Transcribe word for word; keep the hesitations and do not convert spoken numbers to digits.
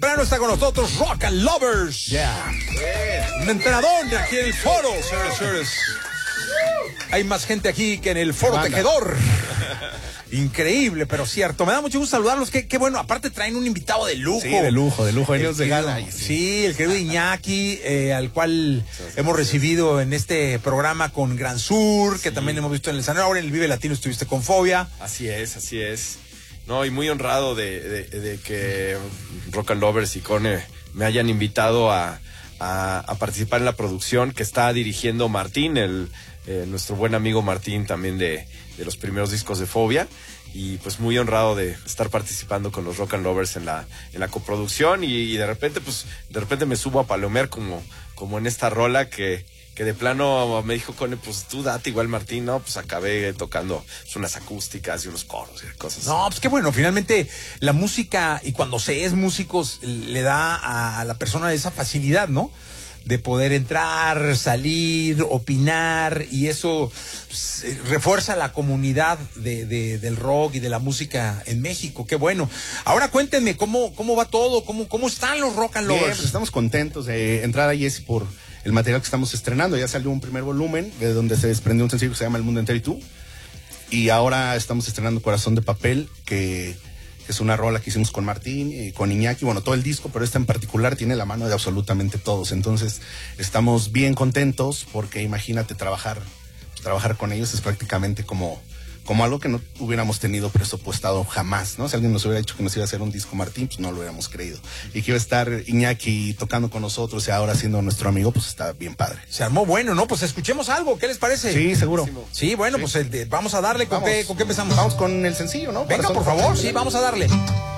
Temprano está con nosotros Rock and Lovers. Yeah. Un entrenador de aquí en el foro, señores, señores. Hay más gente aquí que en el foro Banda. Tejedor. Increíble, pero cierto. Me da mucho gusto saludarlos. Qué, qué bueno. Aparte traen un invitado de lujo. Sí, de lujo, de lujo. Ellos de querido, gala. Sí. sí, el querido Iñaki, eh, al cual hemos recibido en este programa con Gran Sur, que sí. también hemos visto en el escenario. Ahora en el Vive Latino estuviste con Fobia. Así es, así es. No, y muy honrado de, de, de que Rock and Lovers y Cone me hayan invitado a, a, a participar en la producción que está dirigiendo Martín, el, eh, nuestro buen amigo Martín, también de, de los primeros discos de Fobia. Y pues muy honrado de estar participando con los Rock and Lovers en la, en la coproducción. Y, y de repente, pues, de repente me subo a palomear como, como en esta rola que... que de plano me dijo Cone, pues tú date igual Martín, ¿no? Pues acabé tocando pues, unas acústicas y unos coros y cosas. No, pues qué bueno, finalmente la música, y cuando se es músico, le da a la persona esa facilidad, ¿no? De poder entrar, salir, opinar, y eso pues, refuerza la comunidad de, de, del rock y de la música en México. Qué bueno. Ahora cuéntenme, ¿cómo, cómo va todo? ¿Cómo, cómo están los Rock and Lovers? Bien, pues estamos contentos de entrar a Jesse por el material que estamos estrenando. Ya salió un primer volumen de donde se desprendió un sencillo que se llama El Mundo Entero y Tú, y ahora estamos estrenando Corazón de Papel, que es una rola que hicimos con Martín y con Iñaki, bueno, todo el disco, pero esta en particular tiene la mano de absolutamente todos. Entonces estamos bien contentos porque imagínate trabajar trabajar con ellos es prácticamente como como algo que no hubiéramos tenido presupuestado jamás, ¿no? Si alguien nos hubiera dicho que nos iba a hacer un disco Martín, pues no lo hubiéramos creído. Y que iba a estar Iñaki tocando con nosotros y ahora siendo nuestro amigo, pues está bien padre. Se armó bueno, ¿no? Pues escuchemos algo, ¿qué les parece? Sí, seguro. Sí, bueno, sí. pues el de, vamos a darle, ¿con, vamos, qué, ¿con qué empezamos? Vamos con el sencillo, ¿no? Venga, Corazón por favor, sí, vamos a darle.